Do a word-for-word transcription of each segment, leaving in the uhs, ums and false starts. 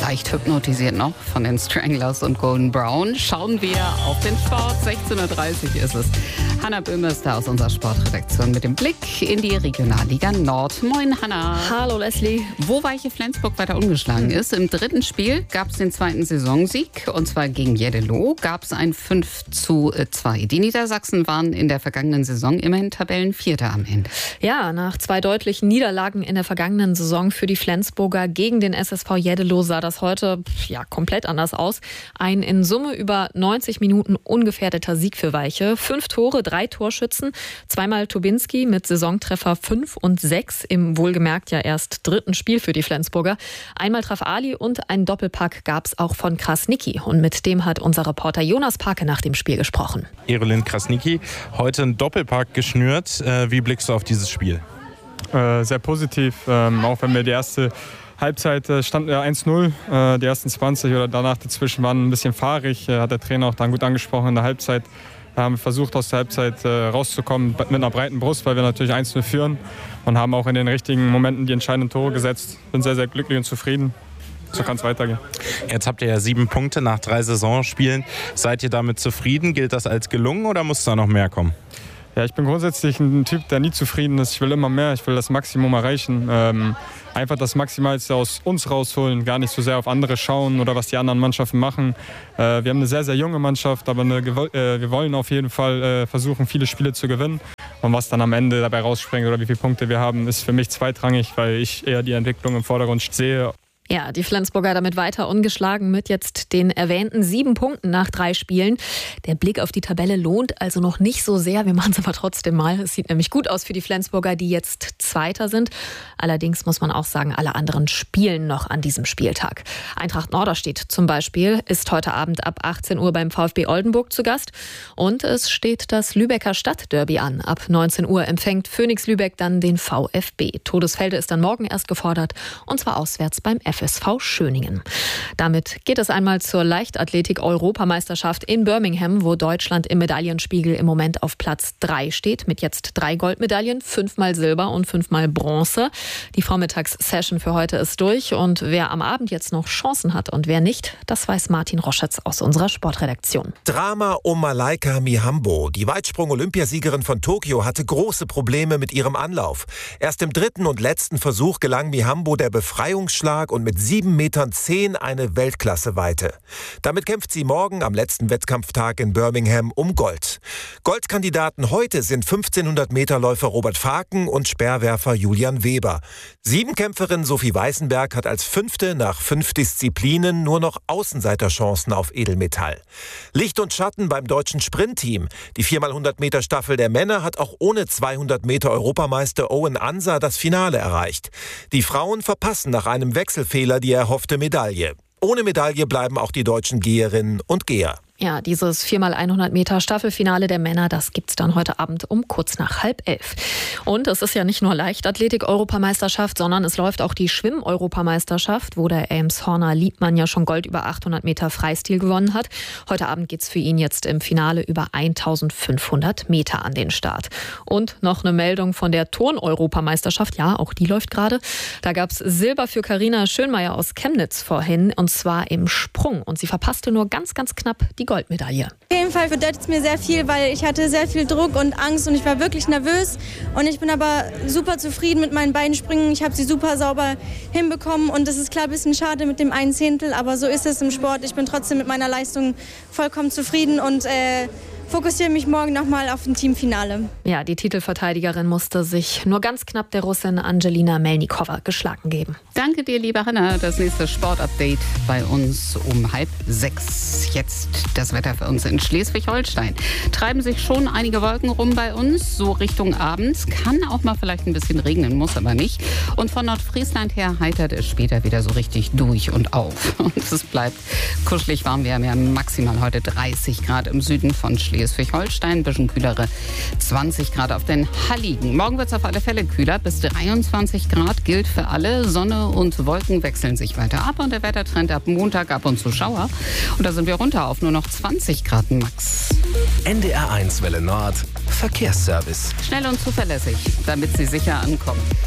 leicht hypnotisiert noch von den Stranglers und Golden Brown. Schauen wir auf den Sport. sechzehn Uhr dreißig ist es. Hanna Böhme ist da aus unserer Sportredaktion mit dem Blick in die Regionalliga Nord. Moin, Hanna. Hallo, Leslie. Wo Weiche Flensburg weiter ungeschlagen ist. Im dritten Spiel gab es den zweiten Saisonsieg, und zwar gegen Jeddelo gab es ein fünf zu zwei. Die Niedersachsen waren in der vergangenen Saison immerhin Tabellenvierter am Ende. Ja, nach zwei deutlichen Niederlagen in der vergangenen Saison für die Flensburger gegen den S S V Jeddelo sah das heute ja komplett anders aus. Ein in Summe über neunzig Minuten ungefährdeter Sieg für Weiche. Fünf Tore, drei Torschützen, zweimal Tobinski mit Saisontreffer fünf und sechs im wohlgemerkt ja erst dritten Spiel für die Flensburger. Einmal traf Ali und ein Doppelpack gab es auch von Krasniqi. Und mit dem hat unser Reporter Jonas Parke nach dem Spiel gesprochen. Erolin Krasniqi, heute ein Doppelpack geschnürt. Wie blickst du auf dieses Spiel? Äh, sehr positiv, ähm, auch wenn wir die erste Halbzeit äh, stand äh, eins null, äh, die ersten zwanzig oder danach dazwischen waren ein bisschen fahrig, äh, hat der Trainer auch dann gut angesprochen in der Halbzeit. Wir haben versucht, aus der Halbzeit äh, rauszukommen mit einer breiten Brust, weil wir natürlich eins null führen und haben auch in den richtigen Momenten die entscheidenden Tore gesetzt. Bin sehr, sehr glücklich und zufrieden. So kann es weitergehen. Jetzt habt ihr ja sieben Punkte nach drei Saisonspielen. Seid ihr damit zufrieden? Gilt das als gelungen oder muss da noch mehr kommen? Ja, ich bin grundsätzlich ein Typ, der nie zufrieden ist. Ich will immer mehr, ich will das Maximum erreichen. Ähm, einfach das Maximalste aus uns rausholen, gar nicht so sehr auf andere schauen oder was die anderen Mannschaften machen. Äh, wir haben eine sehr, sehr junge Mannschaft, aber eine, äh, wir wollen auf jeden Fall äh, versuchen, viele Spiele zu gewinnen. Und was dann am Ende dabei rausspringt oder wie viele Punkte wir haben, ist für mich zweitrangig, weil ich eher die Entwicklung im Vordergrund sehe. Ja, die Flensburger damit weiter ungeschlagen mit jetzt den erwähnten sieben Punkten nach drei Spielen. Der Blick auf die Tabelle lohnt also noch nicht so sehr. Wir machen es aber trotzdem mal. Es sieht nämlich gut aus für die Flensburger, die jetzt Zweiter sind. Allerdings muss man auch sagen, alle anderen spielen noch an diesem Spieltag. Eintracht Norderstedt zum Beispiel ist heute Abend ab achtzehn Uhr beim VfB Oldenburg zu Gast. Und es steht das Lübecker Stadtderby an. Ab neunzehn Uhr empfängt Phoenix Lübeck dann den VfB. Todesfelde ist dann morgen erst gefordert, und zwar auswärts beim F S V Schöningen. Damit geht es einmal zur Leichtathletik-Europameisterschaft in Birmingham, wo Deutschland im Medaillenspiegel im Moment auf Platz drei steht, mit jetzt drei Goldmedaillen, fünfmal Silber und fünfmal Bronze. Die Vormittagssession für heute ist durch, und wer am Abend jetzt noch Chancen hat und wer nicht, das weiß Martin Roschetz aus unserer Sportredaktion. Drama um Malaika Mihambo. Die Weitsprung-Olympiasiegerin von Tokio hatte große Probleme mit ihrem Anlauf. Erst im dritten und letzten Versuch gelang Mihambo der Befreiungsschlag und mit sieben Metern zehn eine Weltklasse-Weite. Damit kämpft sie morgen am letzten Wettkampftag in Birmingham um Gold. Goldkandidaten heute sind fünfzehnhundert-Meter-Läufer Robert Faken und Speerwerfer Julian Weber. Siebenkämpferin Sophie Weißenberg hat als Fünfte nach fünf Disziplinen nur noch Außenseiterchancen auf Edelmetall. Licht und Schatten beim deutschen Sprintteam. Die vier mal hundert Meter Staffel der Männer hat auch ohne zweihundert Meter Europameister Owen Ansa das Finale erreicht. Die Frauen verpassen nach einem Wechselfehler die erhoffte Medaille. Ohne Medaille bleiben auch die deutschen Geherinnen und Geher. Ja, dieses vier mal hundert Meter Staffelfinale der Männer, das gibt's dann heute Abend um kurz nach halb elf. Und es ist ja nicht nur Leichtathletik-Europameisterschaft, sondern es läuft auch die Schwimm-Europameisterschaft, wo der Elmshorner Liebmann ja schon Gold über achthundert Meter Freistil gewonnen hat. Heute Abend geht's für ihn jetzt im Finale über eintausendfünfhundert Meter an den Start. Und noch eine Meldung von der Turn-Europameisterschaft. Ja, auch die läuft gerade. Da gab's Silber für Carina Schönmeier aus Chemnitz vorhin, und zwar im Sprung. Und sie verpasste nur ganz, ganz knapp die Goldmedaille. Auf jeden Fall bedeutet es mir sehr viel, weil ich hatte sehr viel Druck und Angst und ich war wirklich nervös. Und ich bin aber super zufrieden mit meinen beiden Sprüngen. Ich habe sie super sauber hinbekommen, und es ist klar ein bisschen schade mit dem einen Zehntel, aber so ist es im Sport. Ich bin trotzdem mit meiner Leistung vollkommen zufrieden und äh, fokussiere mich morgen nochmal auf ein Teamfinale. Ja, die Titelverteidigerin musste sich nur ganz knapp der Russin Angelina Melnikova geschlagen geben. Danke dir, liebe Hanna. Das nächste Sportupdate bei uns um halb sechs. Jetzt das Wetter für uns in Schleswig-Holstein. Treiben sich schon einige Wolken rum bei uns, so Richtung abends. Kann auch mal vielleicht ein bisschen regnen, muss aber nicht. Und von Nordfriesland her heitert es später wieder so richtig durch und auf. Und es bleibt kuschelig warm. Wir haben ja maximal heute dreißig Grad im Süden von Schleswig-Holstein. Ein bisschen kühlere zwanzig Grad auf den Halligen. Morgen wird es auf alle Fälle kühler. Bis dreiundzwanzig Grad gilt für alle. Sonne und Wolken wechseln sich weiter ab. Und der Wettertrend ab Montag ab und zu Schauer. Und da sind wir runter auf nur noch zwanzig Grad max. N D R eins Welle Nord. Verkehrsservice. Schnell und zuverlässig, damit Sie sicher ankommen.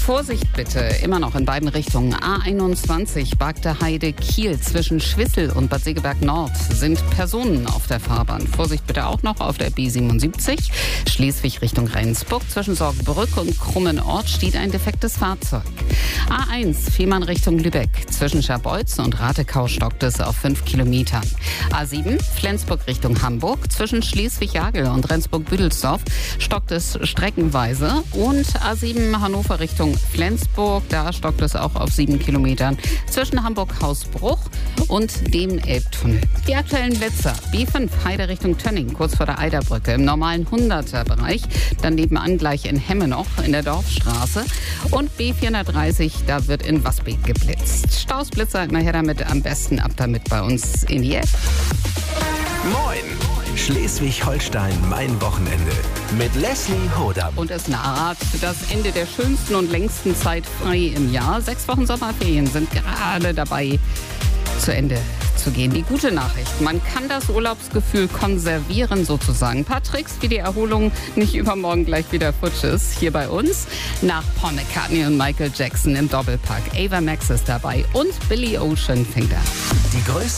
Vorsicht bitte, immer noch in beiden Richtungen. A einundzwanzig, Bagde Heide Kiel zwischen Schwissel und Bad Segeberg Nord sind Personen auf der Fahrbahn. Vorsicht bitte auch noch auf der B siebenundsiebzig, Schleswig Richtung Rendsburg. Zwischen Sorgenbrück und Krummenort steht ein defektes Fahrzeug. A eins, Fehmarn Richtung Lübeck. Zwischen Scharbeutz und Ratekau stockt es auf fünf Kilometern. A sieben, Flensburg Richtung Hamburg. Zwischen Schleswig-Jagel und Rendsburg-Büdelsdorf stockt es streckenweise. Und A sieben, Hannover Richtung Flensburg. Da stockt es auch auf sieben Kilometern zwischen Hamburg-Hausbruch und dem Elbtunnel. Die aktuellen Blitzer. B fünf, Heide Richtung Tönning, kurz vor der Eiderbrücke im normalen hunderter-Bereich. Dann nebenan gleich in Hemme noch in der Dorfstraße. Und B vierhundertdreißig, da wird in Wasbeek geblitzt. Stausblitzer, immer her damit, am besten ab damit bei uns in die App. Moin! Schleswig-Holstein, mein Wochenende. Mit Leslie Hodam. Und es naht das Ende der schönsten und längsten Zeit frei im Jahr. Sechs Wochen Sommerferien sind gerade dabei zu Ende zu gehen. Die gute Nachricht, man kann das Urlaubsgefühl konservieren sozusagen. Ein paar Tricks, wie die Erholung nicht übermorgen gleich wieder futsch ist. Hier bei uns nach Paul McCartney und Michael Jackson im Doppelpack. Ava Max ist dabei und Billy Ocean fängt an. Die größte